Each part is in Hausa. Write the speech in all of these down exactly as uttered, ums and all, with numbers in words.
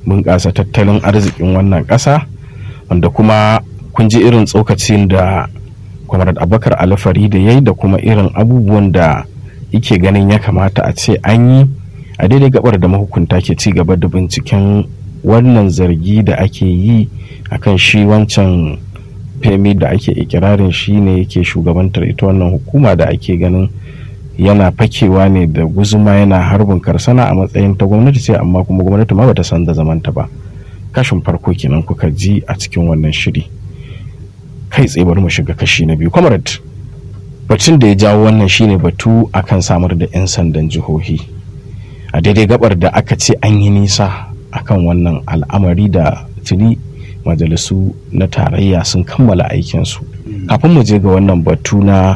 bunƙasa tattalin arzikin wannan ƙasa, wanda kuma kun ji irin tsokacin da Comrade Abubakar Alfari da yayi da kuma irin abubuwan da yake ganin ya kamata a ce an yi a daidai gabar da mahukunta ke ci gaba da binciken wannan zargi da ake yi akan shi wancan Femi da ake ikirarin shi ne yake shugabantar ita wannan hukuma da ake ganin yana fakewa ne da guzuma yana harbin karsana a matsayin ta gwamnati ce, amma kuma gwamnati ma bata san da zamanta ba. Kashin farko kenan kuka ji a cikin wannan shiri. Kai tsaye bari mu shiga kashi na biyu. Comrade, batun da ya jawo wannan shine batu akan samar da 'yan sandan jihohi a daidai gabar da aka ce an yi nisa akan wannan al'amari da tuni majalisu na tarayya sun kammala aikinsu. Kafin mu je ga wannan batu na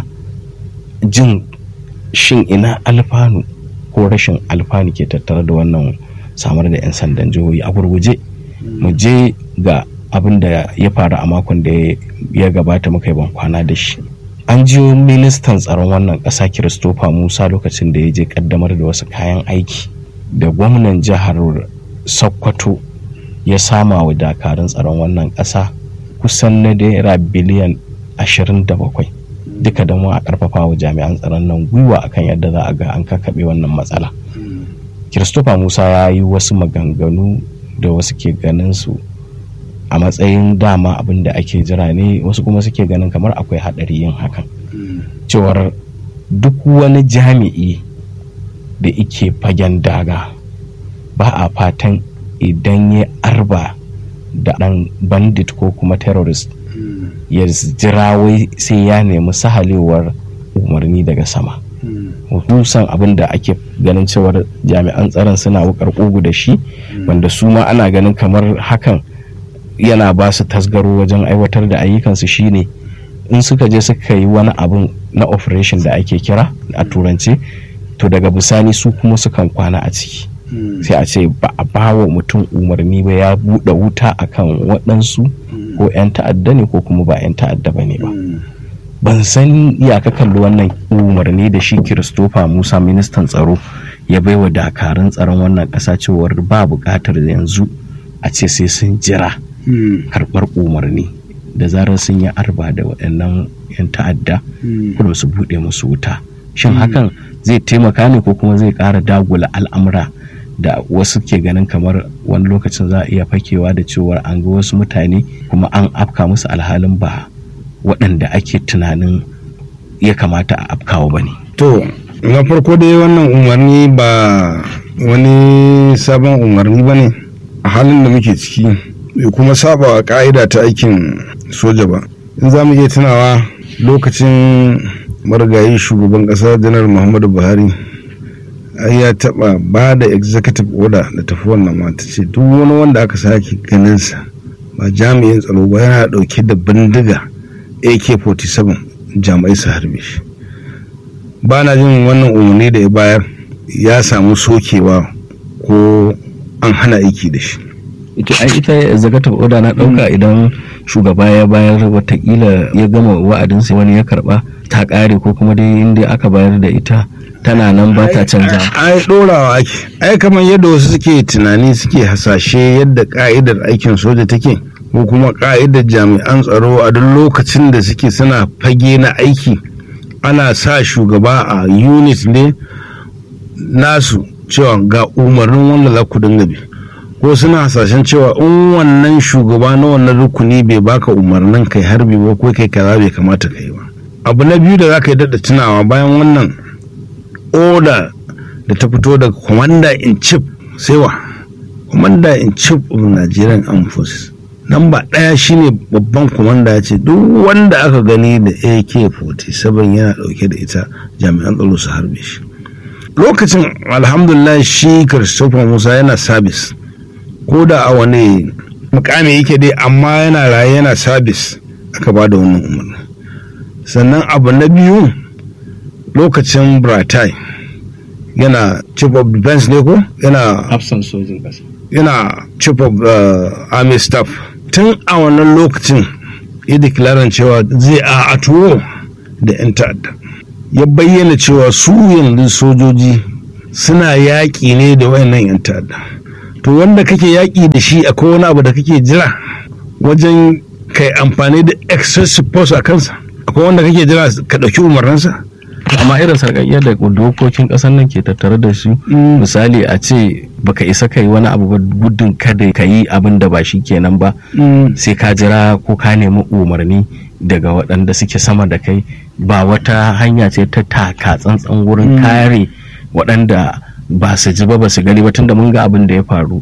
jin shin ina alfanu ko rashin alfanu ke tattare da wannan samar da 'yan sandan jihohi, a gurguje mu je ga abin da ya faru a makon da ya gabata muka yi bankwana da shi. An jiyo ministan tsaron wannan ƙasa Christopher Musa lokacin da ya je kaddamar da wasu kayan aiki da gwamnan jihar Sokoto ya sama wa dakarun tsaron wannan ƙasa kusan na naira biliyan ashirin da bakwai, duka da mu a ƙarfafa wa jami'an tsaron nan gwiwa akan yadda za a ga an kakkaɓe wannan matsala. Christopher Musa ya yi wasu maganganu da wasu ke ganin su a matsayin dama abin da ake jira ne, wasu kuma suke ganin kamar akwai haɗari yin hakan, cewar duk wani jami'i da ike fagen daga ba a fatan idan ya arba da ɗan bandit ko kuma terrorist ya jira wai sai ya nemi sahalewar umarni daga sama. Hususan abin da ake ganin cewar jami'an tsaron suna wukar ƙugu da shi, wanda su ma ana ganin kamar hakan yana ba su tasgaro wajen aiwatar da ayyukansu, shine in suka je suka yi wani abin na operation da ake kira a turance, to daga bisani su kuma sukan kwana a ciki, sai a ce ba a bawa mutum umarni ba ya buɗe wuta akan waɗansu ko 'yan ta'adda ne ko kuma ba 'yan ta'adda ba ne ba. Ban san iyaka kalli wannan umarni da shi Christopher Musa ministan tsaro ya baiwa dakarun tsaron wannan ƙasa cewar ba buƙatar yanzu a ce sai sun jira karɓar umarni, da zarar sun yi arba da waɗannan 'yan ta'adda kuma su buɗe musu wuta. Shin hakan zai taimaka ne ko kuma zai ƙara dagula al'amura da wasu ke ganin kamar wani lokacin za a iya fakewa da cewar an ga wasu mutane kuma an afka musu alhalin ba waɗanda ake tunanin ya kamata a afkawa ba ne? To, na farko dai wannan umarni ba wani sabon umarni ba ne a halin da muke ciki, bai kuma saba wa ka'ida ta aikin soja ba. In za mu iya tunawa lokacin marigayi shugaban ƙasa janar Muhammadu Buhari ya taɓa ba da executive order da tafi wannan mata ce duk wani wanda aka sake ganinsa ba jami'in tsaro ba yana ɗauke da bindiga A K forty-seven jami'ai su harbe shi. Ba na jin wannan umarni da ya bayar ya samu sokewa ko an hana aiki da shi. ita ai ita executive order na dauka idan shugaba ya bayar watakila ya gama wa'adinsa wani ya karba ta kare, ko kuma dai inda aka bayar da ita tana nan ba ta canza. Ai dorawa ake, ai kamar yadda wasu suke tunani suke hasashe yadda ka'idar aikin soja take ko kuma ka'idar jami'an tsaro a duk lokacin da suke suna fage na aiki ana sa shugaba a unit ne nasu cewa ga umarnin wanda za ku dinga bi, ko suna hasashen cewa in wannan shugaba na wannan rukuni bai baka umarnin kai harbi ba ko kai kaza bai kamata kai ba. Abu na biyu da za ka yi daɗa tunawa bayan wannan order da ta fito daga commander in chief, sai wa commander in chief of Nigerian Armed Forces namba ɗaya shine babban commander ya ce duk wanda aka gani da A K forty-seven yana ɗauke da ita jami'an tsaro su harbe shi. Lokacin alhamdulillah shi Christopher Musa yana service, ko da a wani mukami yake dai amma yana raye yana service aka ba da wannan umarni. Sannan abu na biyu lokacin Buratai yana chief of defense ne ko yana absent sojin kasa, yana chief of uh, army staff. Tun a wannan lokacin ya declare cewa zai a atuwo da 'yan ta'adda, ya bayyana cewa su yanzu sojoji suna yaƙi ne da wayannan 'yan ta'adda. to wanda kake yaƙi da shi akwai wani abu da kake jira wajen kai amfani da excessive force a kansa, akwai wanda kake jira ka ɗauki umarninsa. Amma irin sarƙaƙiyar da dokokin ƙasar nan ke tattare da su, misali a ce baka isa kai wani abu ba gudun kada ka yi abin da ba shi kenan ba, sai ka jira ko ka nemi umarni daga waɗanda suke sama da kai, ba wata hanya ce ta taka tsantsan wurin kare waɗanda ba su ji ba ba su gani ba, tunda mun ga abin da ya faru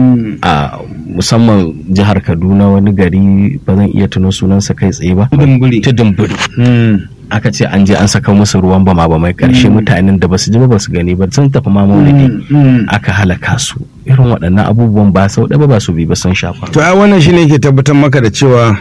a musamman jihar Kaduna, wani gari ba zan iya tuno sunansa kai tsaye ba, Tudunburi. Aka ce an je an saka musu ruwan bama ba mai karshe mutanen da ba su ji ba ba su gani ba sun tafi ma maulidi aka halaka su. Irin waɗannan abubuwan ba sau ɗaya ba su bi ba sun shafa. To ai wannan shine ke tabbatar maka da cewa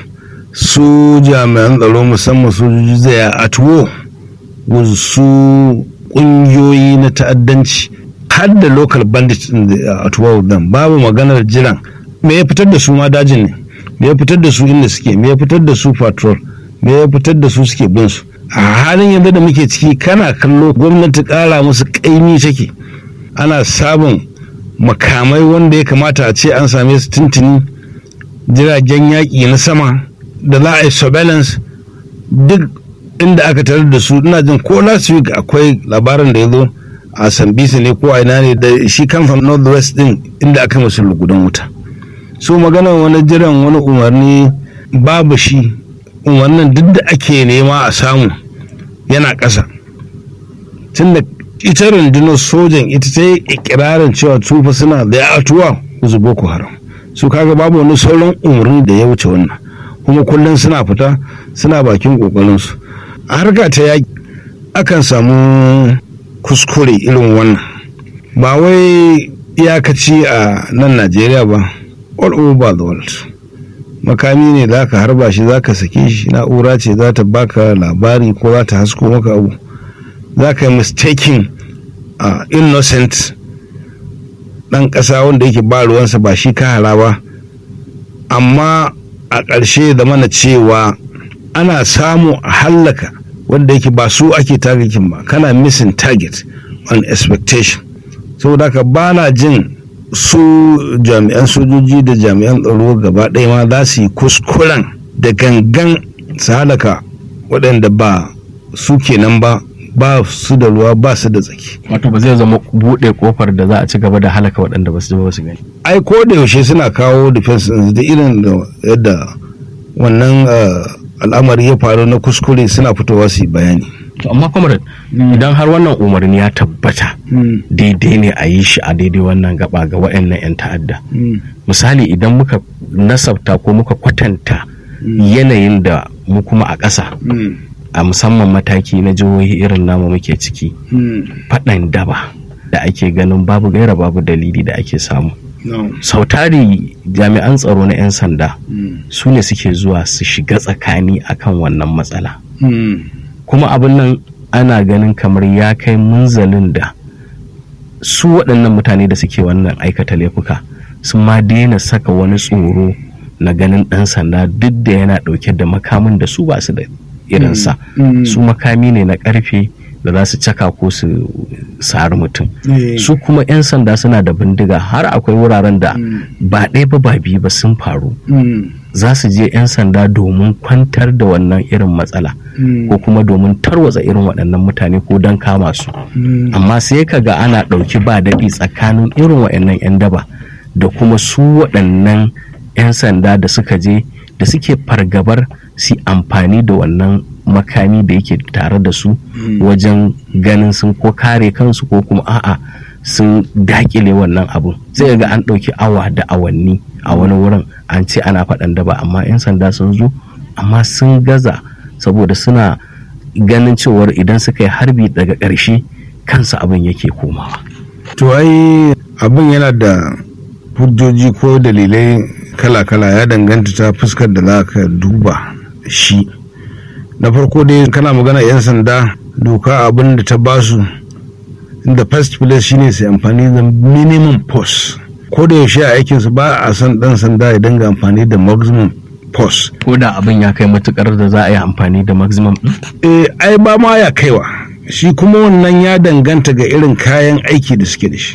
su jami'an tsaro musamman sojoji zai at war with su ƙungiyoyi na ta'addanci har da local bandits din at war with them. Babu maganar jiran me ya fitar da su ma dajin ne, me ya fitar da su inda suke, me ya fitar da su patrol, me ya fitar da su suke bin su. A halin yanzu da muke ciki kana kallo gwamnati ƙara musu ƙaimi take, ana sabon makamai wanda ya kamata a ce an same su tuntuni, jiragen yaƙi na sama da za a yi surveillance duk inda aka tarar da su. Ina jin ko last week akwai labarin da ya zo a Sambisa ne ko a ina ne da shi kansa northwest din inda aka musu lugudan wuta. So magana wani jiran wani umarni babu shi, umarnin duk da ake nema a samu yana ƙasa, tunda ita rundunar sojan ita ta yi ikirarin cewa tufa suna da ya atuwa su Boko Haram. Su kaga babu wani sauran umarni da ya wuce wannan, kuma kullum suna fita suna bakin ƙoƙarinsu. A harka ta yaƙi akan samu kuskure irin wannan, ba wai iyakaci a nan Najeriya ba, all over the world. Makami ne za ka harba shi, za ka sake shi, na'ura ce za ta baka labari ko za ta hasko maka abu, za ka yi mistaking uh, innocent ɗan ƙasa wanda yake ba ruwansa ba shi ka hara ba, amma a ƙarshe da mana cewa ana samu a hallaka wanda yake ba su ake targeting ba, kana missing target on expectation. Saboda ka ba na jin su jami'an sojoji da jami'an tsaro gaba ɗaya ma za su yi kuskuren da gangan su halaka waɗanda ba su kenan ba, ba su da ruwa ba su da tsaki. Wato ba zai zama buɗe kofar da za a ci gaba da halaka waɗanda ba su ba su gani. Ai ko da yaushe suna kawo defense da irin yadda wannan al'amari ya faru na kuskure suna fitowa su yi bayani. To amma comrade, idan har wannan umarni ya tabbata daidai ne a yi shi a daidai wannan gaba ga waɗannan 'yan ta'adda, misali idan muka nasabta ko muka kwatanta yanayin da mu kuma a ƙasa a musamman mataki na jihohi irin namu muke ciki, faɗan daba da ake ganin babu gaira babu dalili da ake samu, sautari jami'an tsaro na 'yan sanda su ne suke zuwa su shiga tsakani akan wannan matsala. Kuma abin nan ana ganin kamar ya kai munzalin da su waɗannan mutane da suke wannan aikata laifuka sun ma daina saka wani tsoro na ganin ɗan sanda duk da yana ɗauke da makamin da su ba su da irinsa. Su makami ne na ƙarfe da za su caka ko su sari mutum. Su kuma 'yan sanda suna da bindiga, har akwai wuraren da ba ɗaya ba ba biyu ba sun faru. Za su je 'yan sanda domin kwantar da wannan irin matsala ko kuma domin tarwatsa irin waɗannan mutane ko don kama su. Amma sai ka ga ana ɗauki ba daɗi tsakanin irin waɗannan 'yan daba da kuma su waɗannan 'yan sanda da suka je da suke fargabar su amfani da wannan makami da yake tare da su wajen ganin sun ko kare kansu ko kuma a'a sun dakile wannan abun. Sai ga an ɗauki awa da awanni a wani wurin an ce ana faɗan daba, amma 'yan sanda sun zo amma sun gaza saboda suna ganin cewar idan suka yi harbi daga ƙarshe kansa abin yake komawa. To ai abin yana da hujjoji ko dalilai kala-kala, ya danganta ta fuskar da za ka duba shi. Na farko dai kana magana 'yan sanda, doka abin da ta basu in the first place shine su amfani da minimum force. Ko da yaushe a aikinsu ba a san dan sanda ya dinga amfani da maximum force. Ko da abin ya kai matukar da za a yi amfani da maximum din? Eh, ai ba ma ya kaiwa. Shi kuma wannan ya danganta ga irin kayan aiki da suke da shi.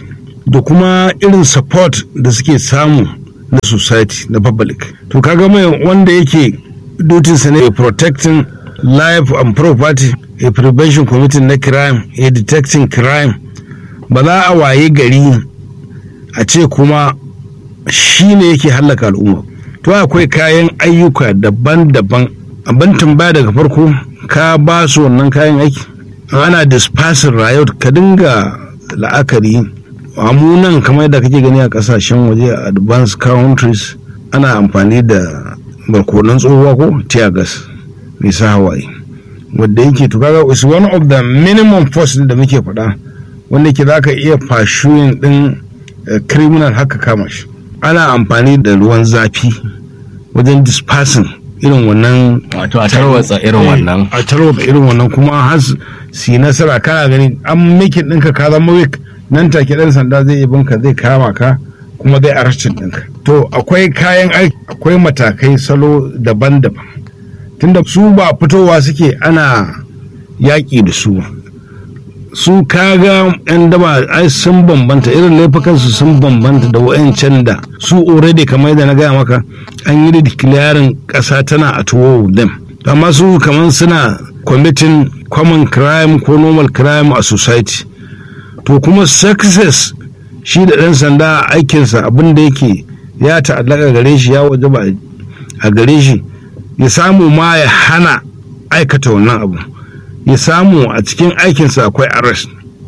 da kuma irin support da suke samu na society na public. To kaga mai wanda yake dutinsa ne a protecting life and property, a prevention committee na crime, a detecting crime, ba za a waye gari a ce kuma shi ne yake hallaka al'umma. To akwai kayan ayyuka daban-daban. Abin tambaya daga farko, ka ba su wannan kayan aiki, ana dispersing riot, ka dinga la'akari. Amunan kamar da kake gani a kasashen waje, a advanced countries, ana amfani da barkonan tsohuwa ko tear gas mai sa hawaye, wadda yake to kaga is one of the minimum force da muke faɗa, wanda ke za ka iya pursuing din criminal haka kama shi. Ana amfani da ruwan zafi wajen dispersing irin wannan, wato a tarwatsa irin wannan a tarwatsa irin wannan kuma har si nasara. Kana gani an mikin ɗinka ka zama weak, nan take ɗan sanda zai ibin ka, zai kama ka, kuma zai arrestin ɗinka. To akwai kayan aiki, akwai matakai salo daban-daban, tunda su ba fitowa suke ana yaƙi da su. Su kaga yan daba ai sun bambanta, irin laifukansu sun bambanta da wa'ancan da su already kamar da na gaya maka an yi da declaring ƙasa tana at war with them. Amma su kamar suna committing common crime ko normal crime a society. To kuma success shi da ɗan sanda aikinsa abin da yake ya ta'allaka gare shi, ya waje ba a gare shi ya samu ma ya hana aikata wannan abu, ya samu a cikin aikinsa akwai arrest,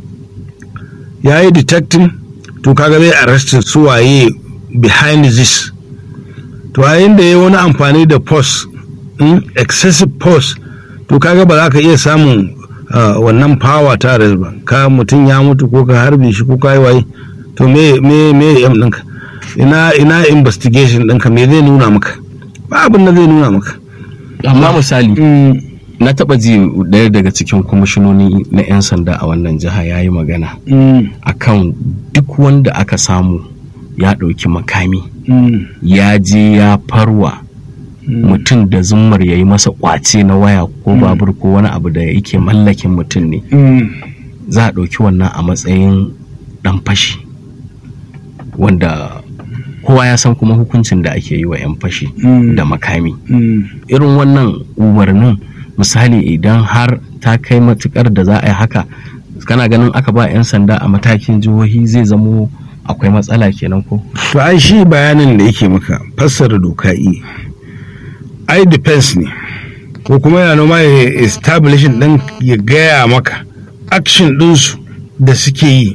ya yi detecting, to kaga zai arrest su waye behind this. To yayin da ya wani amfani da force, excessive force, to kaga ba za ka iya samun Uh, wannan power ta arrest ba. Ka mutum ya mutu ko ka harbe shi ko ka yi waye, to me me me yam ɗinka, ina ina investigation ɗinka, me zai nuna maka? Ba abin da zai nuna maka. Amma misali mm. na taɓa ji ɗaya daga cikin kwamishinoni na 'yan sanda a wannan jiha ya yi magana mm. akan duk wanda aka samu ya ɗauki makami mm. ya je ya farwa Mm. mutum da zummar ya yi masa kwace na waya ko mm. babur ko wani abu da yake mallakin mutum ne, mm. za a ɗauki wannan a matsayin ɗan fashi, wanda kowa ya san kuma hukuncin da ake yi wa 'yan fashi mm. da makami. mm. Irin wannan umarnin misali idan har ta kai matukar da za a yi haka, kana ganin aka ba 'yan sanda a matakin jihohi zai zamo akwai matsala kenan ko? To ai shi bayanin da yake maka fassara doka yi ai defense ne, ko kuma yana noma ya establishing ɗin ya gaya maka action ɗinsu da suke yi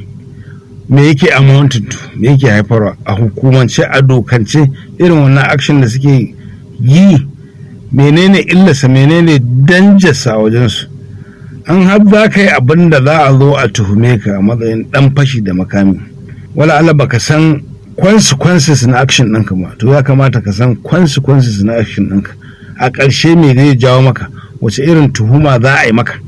me yake amounting to, me yake haifarwa a hukumance, a dokance. Irin wannan action da suke yi menene illarsa, menene danjarsa a wajensu. An har za ka yi abin da za a zo a tuhume ka a matsayin ɗan fashi da makami, wala Allah baka san consequences na action ɗinka ba, to ya kamata ka san consequences na action ɗinka. A ƙarshe me zai jawo maka, wace irin tuhuma za a yi maka.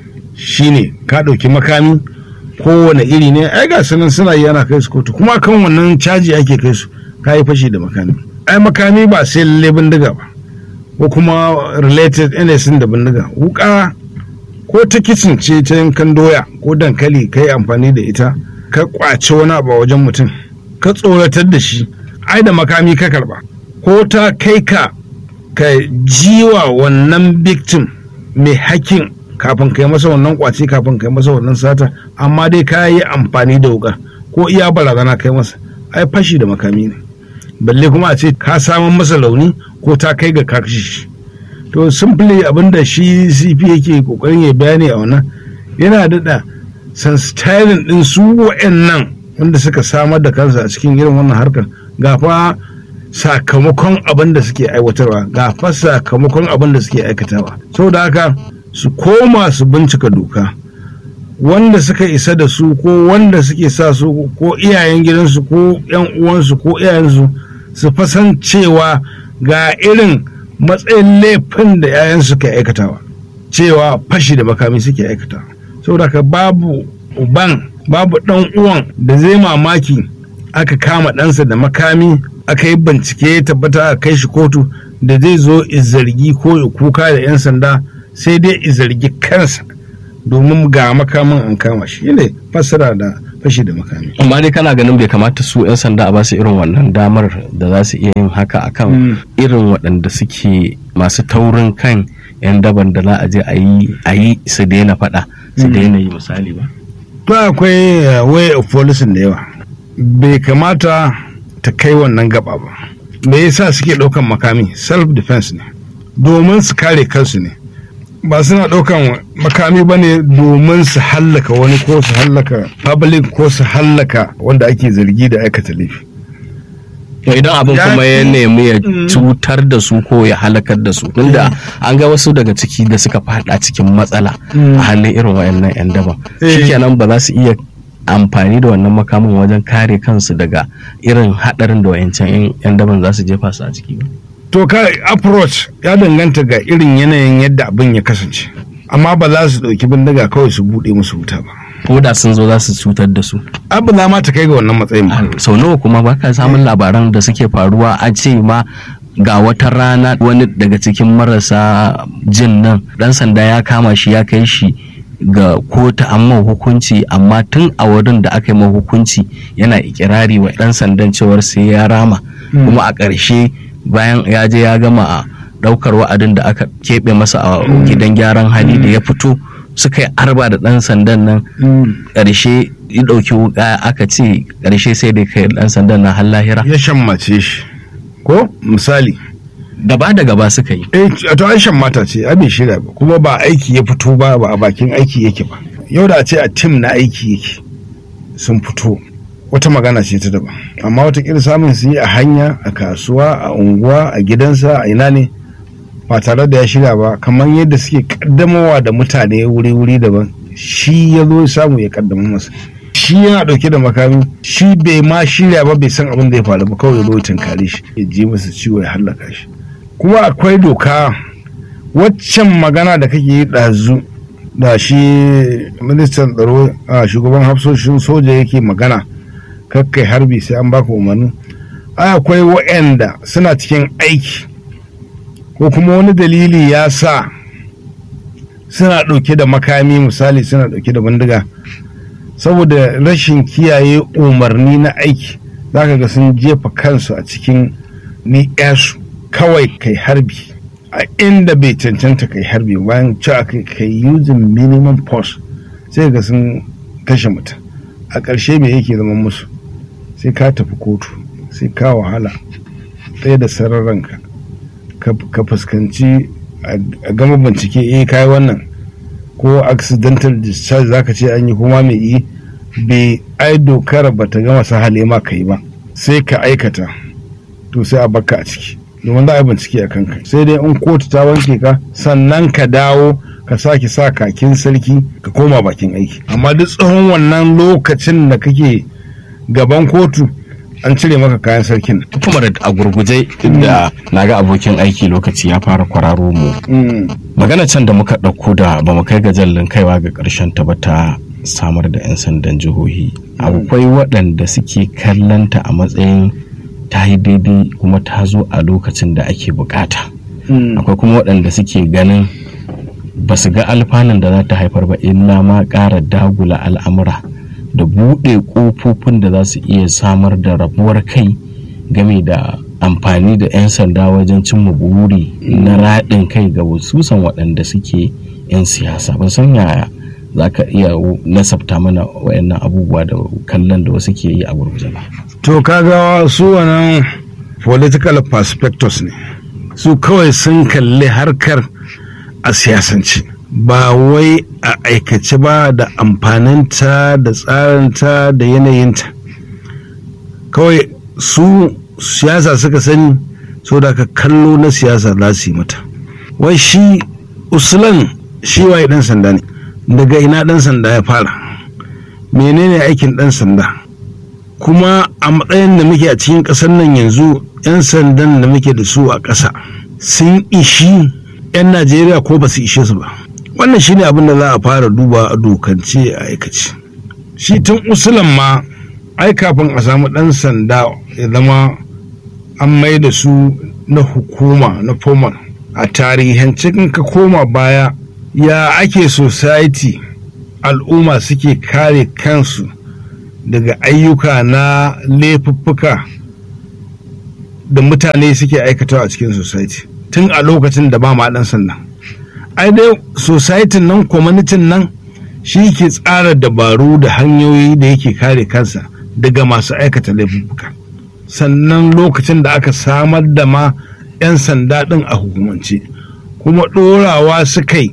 Shine ka ɗauki makami kowane iri ne, ai ga sanan suna yi ana kai su kotu, kuma kan wannan caji ake kai su, ka yi fashi da makami. Ai makami ba sai lalle bindiga ba, ko kuma related anything da bindiga. Wuka ko ta kitchen ce ta yankan doya ko dankali ka yi amfani da ita, ka kwace wani abu a wajen mutum, ka tsoratar da shi, ai da makami ka karba. Ko ta kai ka ka jiwa wannan victim mai hakkin kafin kai masa wannan kwace, kafin kai masa wannan sata, amma dai ka yi amfani da wuka ko iya barazana kai masa, ai fashi da makami ne. Balle kuma a ce ka samun masa launi ko ta kai ga kashi shi. To simply abinda shi C P yake kokarin ya bayani a wannan, yana daɗa sensitizing din su wa'annan wanda suka samar da kansu a cikin irin wannan harkar, gafa sakamakon abin da suke aiwatarwa, gafa sakamakon abin da suke aikatawa. Saboda haka su koma su bincika doka, wanda suka isa da su ko wanda suke sa su ko iyayen gidansu ko yan uwansu ko iyayensu su fasan cewa ga irin matsayin laifin da yayan suke aikatawa, cewa fashi da makami suke aikatawa. Saboda haka babu uban babu dan uwan da zai mamaki aka kama ɗansa da makami, aka yi bincike ya tabbata a kai shi kotu, da zai zo izargi ko ya kuka da 'yan sanda, sai dai izargi kansa domin ga makamin an kama shi. Ne fassara da fashi da makami. Amma dai kana ganin bai kamata su 'yan sanda a ba su irin wannan damar da za su iya yin haka akan mm. irin waɗanda suke masu taurin kan 'yan daban da za a je a yi su daina faɗa su daina yi misali ba. To akwai way of policing da yawa, bai kamata ta kai wannan gaba ba. Me yasa suke ɗaukan makami? Self defense ne, domin su kare kansu ne, ba suna ɗaukan makami ba ne domin su hallaka wani ko su hallaka public ko su hallaka wanda ake zargi da aikata laifi. Idan abin kuma ya nemi ya cutar da su ko ya halakar da su, tunda an ga wasu daga ciki da suka fada cikin matsala a hannun irin wayannan 'yan daban, shikenan ba za su iya amfani da wannan makamin wajen kare kansu daga irin hadarin da wayancan 'yan daban za su jefa su a ciki ba. To ka approach ya danganta ga irin yanayin yadda abin ya kasance, amma ba za su dauki bindiga kawai su bude musu wuta ba, ko da sun zo za su cutar da su. Abu za ma ta kai ga wannan matsayin ba. Sau nawa kuma baka samun labaran da suke faruwa a ce ma ga wata rana wani daga cikin marasa jin nan dan sanda ya kama shi ya kai shi ga kotu amma hukunci, amma tun a wurin da aka yi ma hukunci yana ikirari wa dan sandan cewar sai ya rama, kuma a ƙarshe bayan ya je ya gama a ɗaukar wa'adin da aka keɓe masa a gidan gyaran hali da ya fito suka yi arba da ɗan sandan nan, ƙarshe ya ɗauki wuƙa aka ce ƙarshe sai da kai ɗan sandan na har lahira ya shammace shi ko misali gaba da gaba suka yi. Eh to an shammata ce abin shirya ba, kuma ba aiki ya fito ba, ba a bakin aiki yake ba. Yau da a ce a tim na aiki yake sun fito wata magana ce ta daban, amma watakila samun su yi a hanya, a kasuwa, a unguwa, a gidansa, a ina ne, ba tare da ya shirya ba, kamar yadda suke kaddamowa da mutane wuri-wuri daban, shi ya zo samu ya kaddama masa. Shi yana dauke da makami, shi bai ma shirya ba, bai san abin da ya faru ba, kawai ya zo tunkare shi ya je masa ciwo ya hallaka shi. Kuma akwai doka, waccan magana da kake yi ɗazu da shi ministan tsaro a shugaban hafsoshin soja yake magana, kakkai harbi sai an baka umarni. Akwai wa'anda suna cikin aiki ko kuma wani dalili ya sa suna ɗauke da makami, misali suna ɗauke da bindiga, saboda rashin kiyaye umarni na aiki za ka ga sun jefa kansu a cikin ni'yasu. Kawai kai harbi a inda bai cancanta kai harbi, bayan cewa kai kai using minimum force, sai ga sun kashe mutum. A ƙarshe me yake zama musu? Sai ka tafi kotu, sai ka wahala ɗaya da sararanka ka fuskanci a gama bincike, eh kai wannan ko accidental discharge zaka ce an yi, kuma mai yi bai ai dokar ba ta gama sahale ma kai ba, sai ka aikata, to sai a baka a ciki domin za a yi bincike a kanka. Sai dai in kotu ta wanke ka sannan ka dawo ka sake sa kakin sarki ka koma bakin aiki, amma duk tsawon wannan lokacin da kake gaban kotu an cire maka kayan sarkin. Kuma da a gurguje da na ga abokin aiki lokaci ya fara kwararo mu. Magana can da muka ɗauko da ba mu kai ga jallin kaiwa ga ƙarshen ta ba ta samar da 'yan sandan jihohi. Akwai waɗanda suke kallanta a matsayin ta yi daidai kuma ta zo a lokacin da ake bukata. Akwai kuma waɗanda suke ganin ba su ga alfanun da za ta haifar ba, illa ma ƙara dagula al'amura da buɗe ƙofofin da za su iya samar da rabuwar kai game da amfani da 'yan sanda wajen cimma buri na raɗin kai ga wasusan waɗanda suke 'yan siyasa. Ban san yaya za ka iya nasabta mana wayannan abubuwa da kallon da wasu ke yi a gurguje ba. To kaga su wannan political perspectives ne, su kawai sun kalli harkar a siyasance, ba wai a aikace ba da amfaninta da tsarinta da yanayinta. Kawai su siyasa suka sani, so da ka kallo na siyasa za su yi mata. Wai shi usulan shi waye dan sanda ne, daga ina dan sanda ya fara, menene aikin dan sanda, kuma a matsayin da muke a cikin ƙasar nan yanzu 'yan sandan da muke da su a ƙasa sun ishi 'yan Najeriya ko ba su ishe su ba. Wannan shi ne abin da za a fara duba a dokance a aikace. Shi tun usulan ma ai kafin a samu ɗan sanda ya zama an mai da su na hukuma na formal, a tarihance in ka koma baya ya ake society al'umma suke kare kansu daga ayyuka na laifuffuka da mutane suke aikatawa a cikin society tun a lokacin da ba ma ɗan sanda. Ai dai society nan, community nan shi ke tsara dabaru da hanyoyi da yake kare kansa daga masu aikata laifuffuka. Sannan lokacin da aka samar da ma 'yan sanda ɗin a hukumance kuma ɗorawa su kai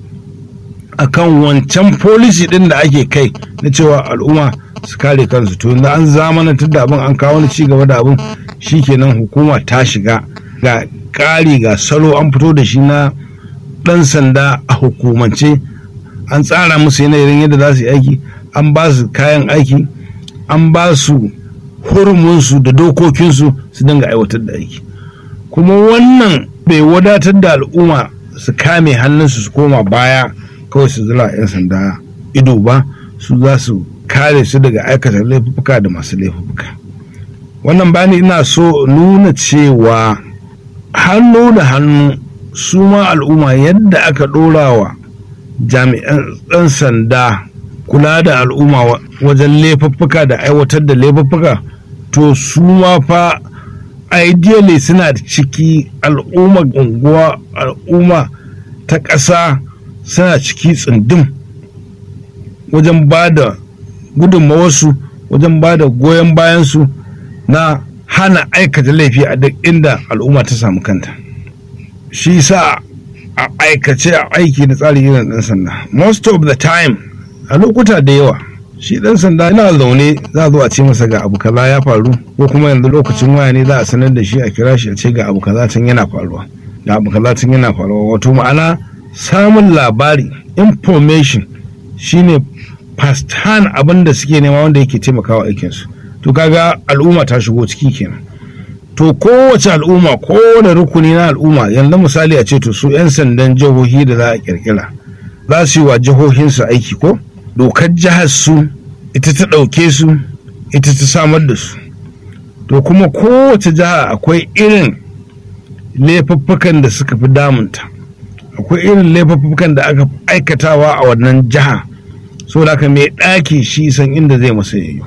akan wancan policy ɗin da ake kai na cewa al'umma su kare kansu. To yanzu an zamanantar da abin, an kawo wani cigaba da abin, shikenan hukuma ta shiga ga ƙari ga salo an fito da shi na ɗan sanda a hukumance, an tsara musu yanayin yadda za su yi aiki, an ba su kayan aiki, an ba su hurumunsu da dokokinsu su dinga aiwatar da aiki. Kuma wannan bai wadatar da al'umma su kame hannunsu su koma baya kawai su zura 'yan sanda ido ba, su za su kare su daga aikata laifuka da masu laifuka. Wannan bani ina so nuna cewa hannu da hannu su ma al'umma yadda aka ɗora wa jami'an ɗan sanda kula da al'umma wajen laifuffuka da aiwatar da laifuffuka, to su ma fa ideally suna da ciki, al'umma unguwa, al'umma ta ƙasa suna ciki tsundum wajen ba da gudunmawarsu, wajen ba da goyon bayansu na hana aikata laifi a duk inda al'umma ta samu kanta. Shi sa a aikace a aiki da tsari irin ɗan sanda most of the time, a lokuta da yawa shi ɗan sanda yana zaune za a zo a ce masa ga abu kaza ya faru, ko kuma yanzu lokacin waya ne za a sanar da shi a kira shi a ce ga abu kaza tun yana faruwa, ga abu kaza tun yana faruwa. Wato ma'ana samun labari, information shine first hand abin da suke nema wanda yake taimakawa aikinsu. To kaga al'umma ta shigo ciki kenan. To kowace al'umma, kowane rukuni na al'umma, yanzu misali a ce to su 'yan sandan jihohi da za a kirkira za su yi wa jihohinsu aiki, ko dokar jihar su ita ta ɗauke su, ita ta samar da su. To kuma kowace jiha akwai irin laifuffukan da suka fi damunta, akwai irin laifuffukan da aka aikatawa a wannan jiha, so da mai ɗaki shi san inda zai masa yayyo,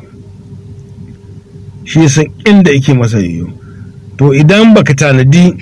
shi san inda yake masa yayyo. To idan baka tanadi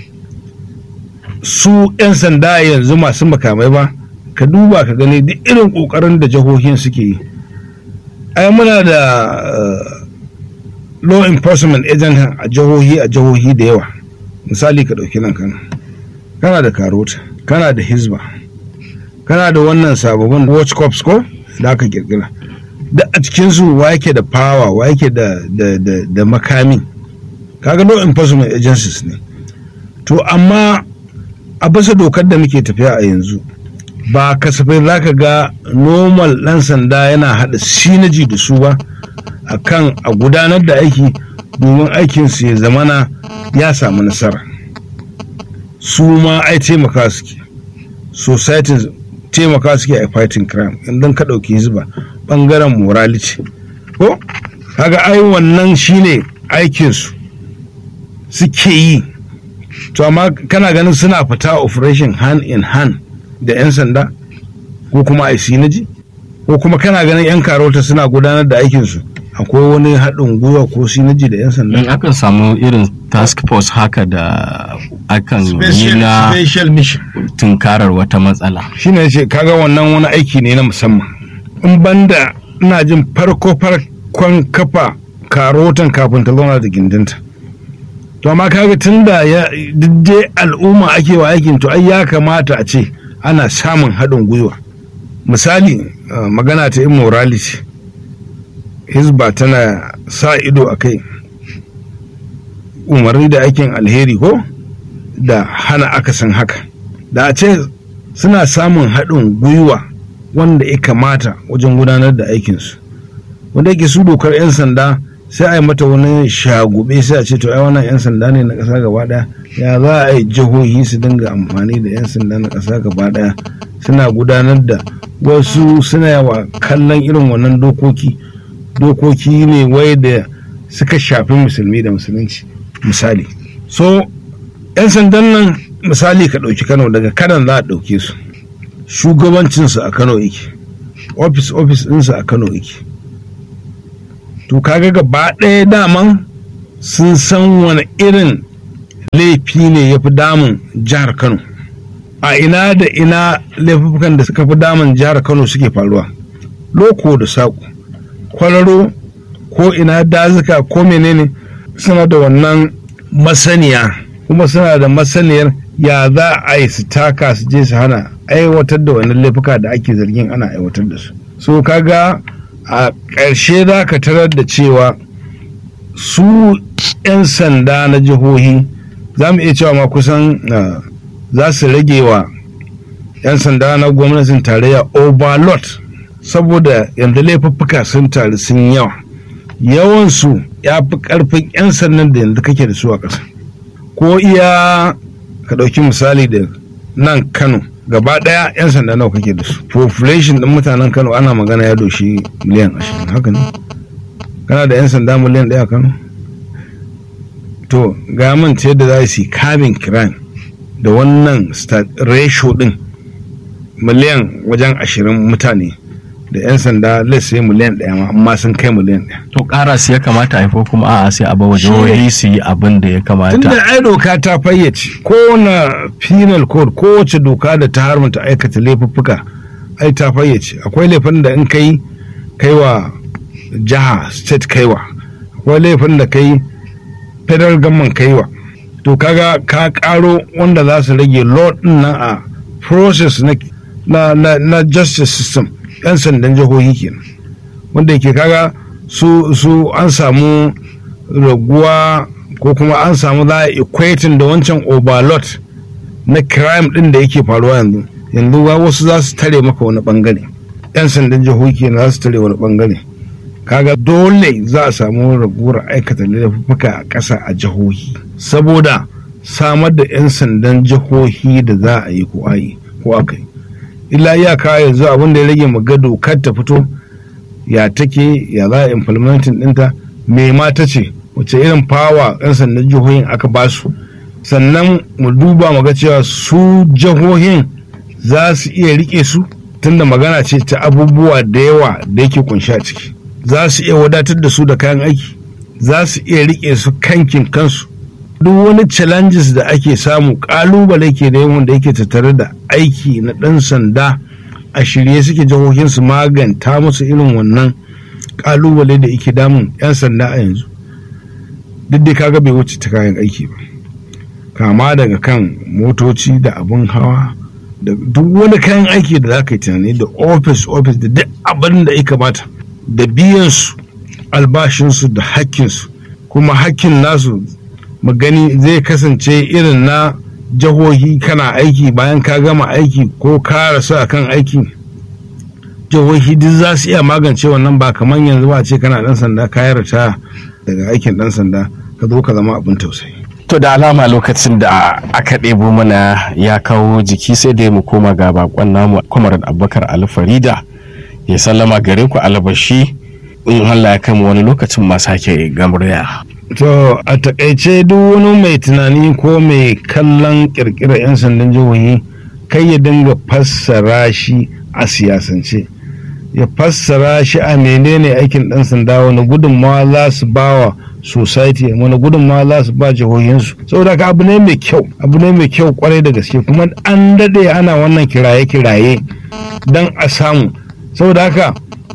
su 'yan sanda yanzu masu makamai ba, ka duba ka gani duk irin ƙoƙarin da jihohin suke yi. Ai muna da uh, law enforcement agent a jihohi a jihohi da yawa. Misali ka ɗauki nan kana kana da karota, kana da hizba, kana da wannan sababbin watch corps ko da aka kirkira, da a cikinsu wa yake da power, wa yake da, da, da, da makami, kaga law enforcement agencies ne. To amma a bisa dokar da muke tafiya a yanzu ba kasafai za ka ga normal ɗan sanda yana haɗa sinaji da su ba akan a gudanar da aiki domin aikinsu ya zamana ya samu nasara. Su ma ai taimaka suke, society taimaka suke a fighting crime. Idan ka ɗauki hizba ɓangaren morality ko kaga ai wannan shine aikinsu suke yi. To amma kana ganin suna fita operation hand in hand da 'yan sanda ko kuma a sinaji, ko kuma kana ganin 'yan karota suna gudanar da aikinsu akwai wani haɗin gwiwa ko sinaji da 'yan sanda? Akan samu irin task force haka da akan yi na tunkarar wata matsala. Shi ne ce kaga wannan wani aiki ne na musamman. In banda ina jin farko farkon kafa karotan kafin ta zauna da gindinta. To amma kaga tun da ya didde al'umma ake wa aikin, to ai ya kamata a ce ana samun haɗin gwiwa. Misali magana ta immorality, hizba tana sa ido a kai, umarni da aikin alheri ko da hana akasin haka. Da a ce suna samun haɗin gwiwa wanda ya kamata wajen gudanar da aikinsu, wanda yake su dokar 'yan sanda sai a yi mata wani shagube, sai a ce to ai wannan 'yan sanda ne na ƙasa gaba ɗaya, ya za a yi jihohi su dinga amfani da 'yan sanda na ƙasa gaba ɗaya suna gudanar da wasu, suna yawa kallon irin wannan dokoki dokoki ne wai da suka shafi musulmi da musulunci misali. So 'yan sandan nan misali ka ɗauki Kano, daga Kano za a ɗauke su, shugabancinsu a Kano yake, ofis ofis ɗinsu a Kano yake, to kaga gaba ɗaya daman sun san wani irin laifi ne ya fi damun jihar Kano, a ina da ina laifukan da suka fi damun jihar Kano suke faruwa, loko da saƙo, kwararo ko ina dazuka ko menene, suna da wannan masaniya, kuma suna da masaniyar ya za a yi su taka su je su hana aiwatar da wannan laifuka da ake zargin ana aiwatar da su. So kaga a ƙarshe za ka tarar da cewa su 'yan sanda na jihohi za mu iya cewa ma kusan za su rage wa 'yan sanda na gwamnatin tarayya overload, saboda yanzu laifuffuka sun taru sun yawa, yawansu ya fi ƙarfin 'yan sandan da yanzu kake da su a ƙasa. Ko iya ka ɗauki misali da nan Kano, gaba ɗaya 'yan sanda nawa kake da su, population ɗin mutanen Kano ana magana ya doshi miliyan ashirin, haka ne? Kana da 'yan sanda miliyan ɗaya a Kano? To ga man ta yadda za su yi kamin crime da wannan ratio ɗin miliyan wajen ashirin mutane da 'yan sanda sai miliyan ɗaya ma, amma sun kai miliyan ɗaya. To ƙara su ya kamata a haifo kuma a'a sai a bawa jihohi su yi abin da ya kamata. Tunda ai doka ta fayyace kowane penal code, kowace doka da ta haramta aikata laifuffuka ai ta fayyace. Akwai laifin da in kai kaiwa jiha state kaiwa, akwai laifin da kai federal government kaiwa. To kaga ka karo wanda za su rage law din nan a process na na na, na justice system, 'yan sandan jihohi kenan, wanda yake kaga su su an samu raguwa ko kuma an samu za a equating da wancan overload na crime din da yake faruwa yanzu. Yanzu wasu za su tare maka wani bangare, 'yan sandan jihohi kenan za su tare wani bangare, kaga dole za a samu raguwar aikata laifuka a ƙasa a jihohi, saboda samar da 'yan sandan jihohi da za a yi ko a yi ko aka yi. Illa iyaka yanzu abin da ya rage mu ga dokar ta fito ya take, ya za a implementing ɗinta, me ma ta ce, wace irin power 'yan sandan jihohin aka ba su, sannan mu duba mu ga cewa su jihohin za su iya rike su, tunda magana ce ta abubuwa da yawa da yake kunshi a ciki. Za su iya wadatar da su da kayan aiki, za su iya rike su kankin kansu. Duk wani challenges da ake samu, kalubale ke da yawan da yake tattare da aiki na ɗan sanda, a shirye suke jihohin su maganta musu irin wannan kalubale da yake damun 'yan sanda a yanzu. Duk da kaga bai wuce ta kayan aiki ba, kama daga kan motoci da abin hawa da duk wani kayan aiki da za ka yi tunani, da office office da duk abin da ya kamata, da biyansu albashinsu da hakkinsu, kuma hakkin nasu magani zai kasance irin na jihohi. Kana aiki, bayan ka gama aiki ko ka rasu a kan aiki, jihohi duk za su iya magance wannan, ba kamar yanzu ba ce kana dan sanda ka yi ritaya daga aikin dan sanda ka zo ka zama abin tausayi. To da alama lokacin da aka ɗebo mana ya kawo jiki, sai dai mu koma ga bakon namu Comrade Abubakar Ali Farida ya sallama gare ku albashi, in Allah ya kai mu wani lokacin ma sake gamurya. To a takaice duk wani mai tunani ko mai kallon kirkirar 'yan sandan jihohi kai ya dinga fassara shi a siyasance, ya fassara shi a menene aikin ɗan sanda, wani gudunmawa za su ba wa society, wani gudunmawa za su ba jihohinsu. Saboda ka abu ne mai kyau, abu ne mai kyau kwarai da gaske, kuma an daɗe ana wannan kiraye-kiraye don a samu. Saboda haka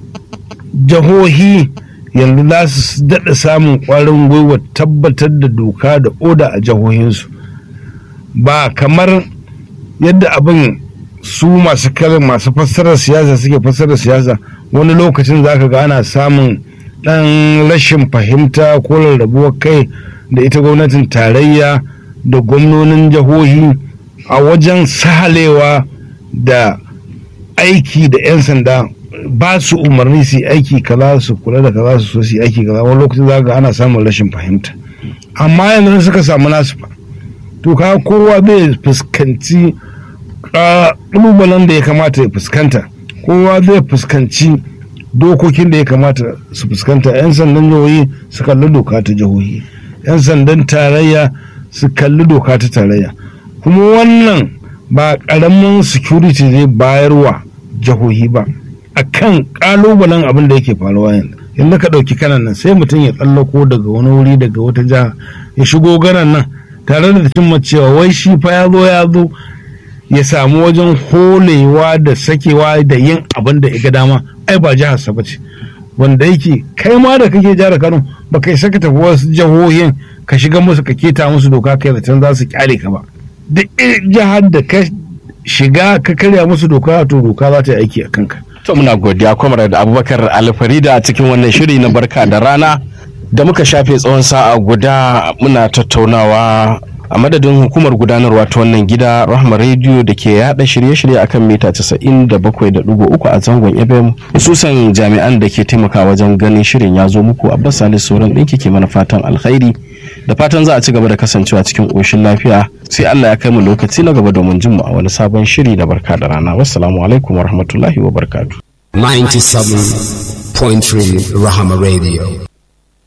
jihohi yanzu za su daɗa samun ƙwarin gwiwa tabbatar da doka da oda a jihohinsu, ba kamar yadda abin su masu karin masu fassarar siyasa suke fassarar siyasa. Wani lokacin za ka ga ana samun ɗan rashin fahimta ko rarrabuwar kai da ita gwamnatin tarayya da gwamnonin jihohi a wajen sahalewa da aiki da 'yan sanda, ba su umarni su yi aiki kaza, su kula da kaza, su so su yi aiki kaza. Wani lokacin za ga ana samun rashin fahimta, amma yanzu suka samu nasu fa, to ka kowa zai fuskanci ƙalubalen da ya kamata ya fuskanta, kowa zai fuskanci dokokin da ya kamata su fuskanta. 'Yan sandan jihohi su kalli doka ta jihohi, 'yan sandan tarayya su kalli doka ta tarayya, kuma wannan ba ƙaramin security zai bayarwa jihohi ba akan kalubalen abin da yake faruwa yanzu. yanzu ka ɗauki kanan nan sai mutum ya tsallako daga wani wuri daga wata jiha ya shigo ganan nan tare da cimma cewa wai shi fa ya zo ya zo ya samu wajen holewa da sakewa da yin abin da ya dama. Ai ba jihar sa bace, wanda yake kai ma da kake jihar Kano ba kai saka tafi wasu jihohin ka shiga musu ka keta musu doka kai zaton za su kyale ka ba. Duk jihar da ka shiga ka karya musu doka to doka za ta yi aiki a kanka. To muna godiya kwamar da Abubakar Alfarida a cikin wannan shiri na barka da rana da muka shafe tsawon sa'a guda muna tattaunawa a madadin hukumar gudanarwa ta wannan gida Rahma Radio da ke yada shirye-shirye akan mita casa'in da bakwai da ɗigo uku a zangon F M, hususan jami'an da ke taimaka wajen ganin shirin ya zo muku. Abbas Salisu sauran ɗinki ke mana fatan alkhairi da fatan za a ci gaba da kasancewa cikin ƙoshin lafiya, sai Allah ya kai mu lokaci na gaba domin jin mu a wani sabon shiri da barka da rana. Wassalamu alaikum wa rahmatullahi wa barakatuh. ninety-seven point three Rahama Radio.